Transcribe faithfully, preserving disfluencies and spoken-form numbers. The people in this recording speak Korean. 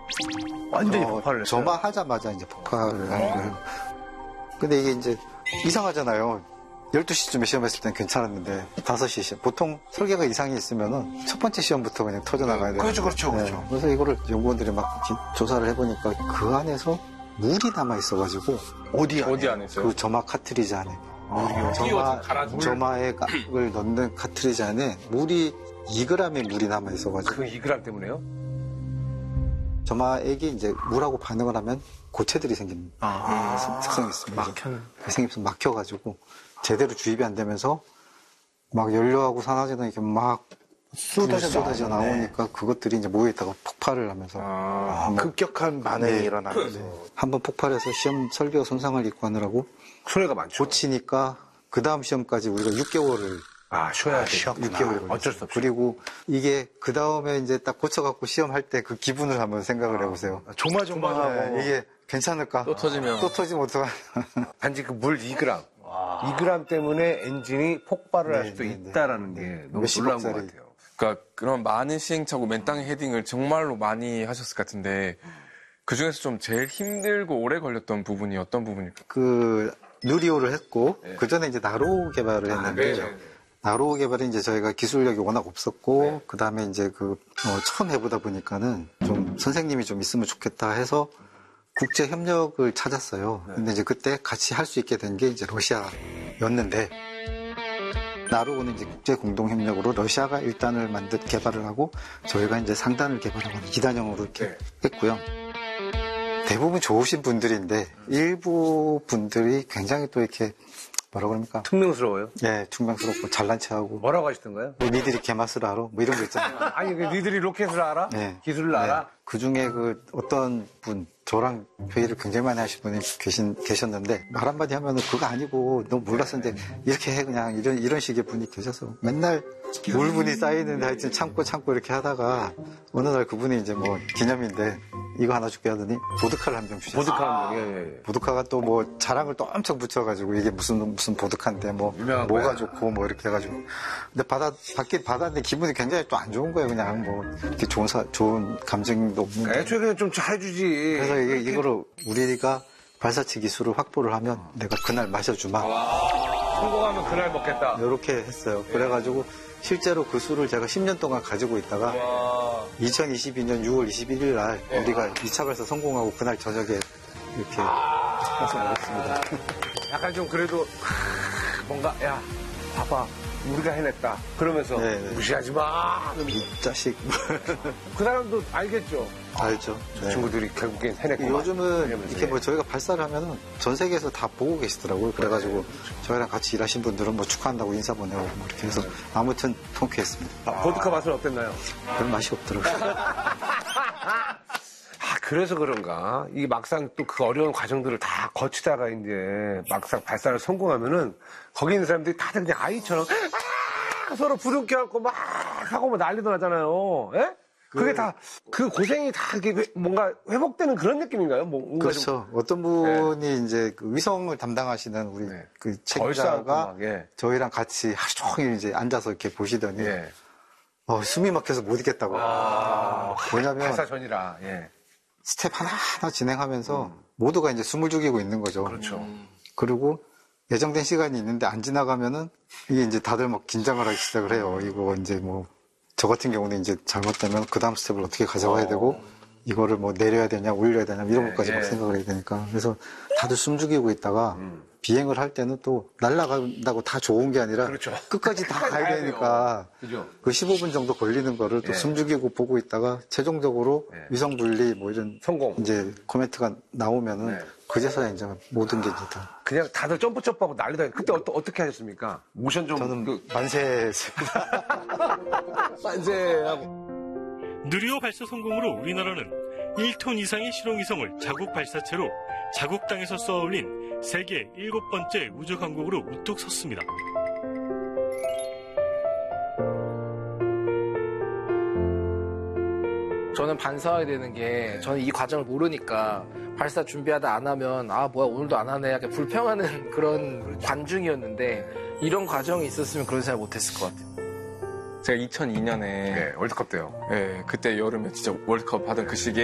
완전히 어, 폭발을 했어요. 점화하자마자 이제 폭발을 한 거예요. 근데 이게 이제 이상하잖아요. 열두 시쯤에 시험했을 때는 괜찮았는데 다섯 시 시험. 보통 설계가 이상이 있으면은 첫 번째 시험부터 그냥 터져나가야 돼요. 그렇죠, 그렇죠, 그렇죠. 네. 그래서 이거를 연구원들이 막 조사를 해보니까 그 안에서 물이 남아있어가지고. 어디 안에? 어디 안에 있어요? 그 점화 카트리지 안에. 물이요? 점화, 갈아주고. 점화에 깍을 넣는 카트리지 안에 물이 이 그램의 물이 남아있어가지고. 그 이 그램 때문에요? 점화액이 이제 물하고 반응을 하면 고체들이 생기는 아, 특성이 있습니다. 막혀는. 생김서 막혀가지고 제대로 주입이 안 되면서 막 연료하고 산화제는 이렇게 막 쏟아져, 쏟아져 나오니까 그것들이 이제 모여있다가 폭발을 하면서 아, 뭐, 급격한 반응이 네. 일어나면서. 한번 폭발해서 시험 설계와 손상을 입고 하느라고 손해가 많죠. 고치니까 그 다음 시험까지 우리가 육 개월을 아, 쉬어야 돼. 육 개월이 어쩔 수 없이. 그리고 이게 그 다음에 이제 딱 고쳐갖고 시험할 때 그 기분을 한번 생각을 해보세요. 아, 조마조마하고. 네, 이게 괜찮을까? 또 터지면. 또 터지면 어떡하나. 단지 그 물 이 그램. 이 그램 때문에 엔진이 폭발을 할 네, 수도 네, 있다라는 게 너무 몇십억 놀라운 것 짜리. 같아요. 그러니까 그런 많은 시행착오 맨땅에 헤딩을 정말로 많이 하셨을 것 같은데 그 중에서 좀 제일 힘들고 오래 걸렸던 부분이 어떤 부분일까요? 그 누리호를 했고 네. 그 전에 이제 나로 개발을 했는데 네. 나로 개발은 이제 저희가 기술력이 워낙 없었고 그 다음에 이제 그 어, 처음 해보다 보니까는 좀 선생님이 좀 있으면 좋겠다 해서 국제 협력을 찾았어요. 근데 이제 그때 같이 할 수 있게 된 게 이제 러시아였는데 나로는 이제 국제 공동 협력으로 러시아가 일 단을 만든 개발을 하고 저희가 이제 상단을 개발하고 이 단형으로 이렇게 네. 했고요. 대부분 좋으신 분들인데 일부 분들이 굉장히 또 이렇게 뭐라 그럽니까? 퉁명스러워요? 예, 퉁명스럽고 잘난 체하고 뭐라고 하시던가요? 뭐 니들이 개맛을 알아? 뭐 이런 거 있잖아요. 아니, 그 니들이 로켓을 알아? 네. 기술을 알아? 그 중에 그 어떤 분, 저랑 회의를 굉장히 많이 하신 분이 계신, 계셨는데, 말 한마디 하면은 그거 아니고, 너 몰랐었는데, 이렇게 해, 그냥 이런, 이런 식의 분이 계셔서, 맨날 물분이 쌓이는데 하여튼 참고 참고 이렇게 하다가, 어느 날 그분이 이제 뭐 기념인데, 이거 하나 줄게 하더니, 보드카를 한 병 주셨어요. 보드카, 예, 예, 예. 보드카가 또 뭐 자랑을 또 엄청 붙여가지고 이게 무슨 무슨 보드카인데 뭐 유명한 뭐가 거야. 좋고 뭐 이렇게 해가지고 근데 받아 받긴 받았는데 기분이 굉장히 또 안 좋은 거예요. 그냥 뭐 이렇게 좋은 사, 좋은 감정도 없는. 애초에 그냥 좀 잘해주지. 그래서 이게 이거를 우리가 발사체 기술을 확보를 하면 내가 그날 마셔주마. 성공하면 그날 먹겠다. 이렇게 했어요. 그래가지고 실제로 그 술을 제가 십 년 동안 가지고 있다가 이천이십이 년 유월 이십일일 날 우리가 이 차 발사 성공하고 그날 저녁에 이렇게 해서 먹었습니다. 약간 좀 그래도 하, 뭔가 야 봐봐 우리가 해냈다 그러면서 네, 네. 무시하지 마. 이 자식 그 사람도 알겠죠. 알죠. 네. 친구들이 결국엔 해냈고 요즘은 이렇게 뭐 저희가 발사를 하면은 전 세계에서 다 보고 계시더라고요. 그래가지고 저희랑 같이 일하신 분들은 뭐 축하한다고 인사 보내고 뭐 이렇게 해서 아무튼 통쾌했습니다. 아, 보드카 맛은 어땠나요? 별 맛이 없더라고요. 아, 그래서 그런가. 이게 막상 또 그 어려운 과정들을 다 거치다가 이제 막상 발사를 성공하면은 거기 있는 사람들이 다들 그냥 아이처럼 아! 서로 부둥 껴안고 막 하고 뭐 난리도 나잖아요. 예? 그게 다, 그 고생이 다 이게 뭔가 회복되는 그런 느낌인가요? 뭔가 그렇죠. 좀 어떤 분이 이제 그 위성을 담당하시는 우리 네. 그 벌써하고 책임자가 막, 예. 저희랑 같이 하루 종일 이제 앉아서 이렇게 보시더니 예. 어, 숨이 막혀서 못 있겠다고. 아, 왜냐면 발사 전이라, 예. 스텝 하나하나 진행하면서 모두가 이제 숨을 죽이고 있는 거죠. 그렇죠. 그리고 예정된 시간이 있는데 안 지나가면은 이게 이제 다들 막 긴장을 하기 시작을 해요. 이거 이제 뭐 저 같은 경우는 이제 잘못되면 그 다음 스텝을 어떻게 가져가야 어. 되고 이거를 뭐 내려야 되냐 올려야 되냐 이런 예, 것까지 예. 막 생각을 해야 되니까 그래서 다들 숨 죽이고 있다가 음. 비행을 할 때는 또 날아간다고 다 좋은 게 아니라 그렇죠. 끝까지 다 끝까지 가야 가야 돼요. 되니까 그죠? 그 십오 분 정도 걸리는 거를 또 예. 숨 죽이고 보고 있다가 최종적으로 예. 위성 분리 뭐 이런 성공. 이제 코멘트가 나오면은 네. 그제서야 이제 모든 게 이제 다 그냥 다들 점프 점프하고 난리다. 그때 어, 어떻게 하셨습니까? 모션 좀. 저는 그, 만세했습니다. 만세하고. 누리호 발사 성공으로 우리나라는 일 톤 이상의 실용위성을 자국 발사체로 자국 땅에서 쏘아 올린 세계 일곱 번째 우주 강국으로 우뚝 섰습니다. 저는 반성하게 되는 게 저는 이 과정을 모르니까 발사 준비하다 안 하면 아 뭐야 오늘도 안 하네 약간 불평하는 그런 관중이었는데 이런 과정이 있었으면 그런 생각 못했을 것 같아요. 제가 이천이 년에 네, 월드컵 때요. 예, 그때 여름에 진짜 월드컵 하던 그 시기에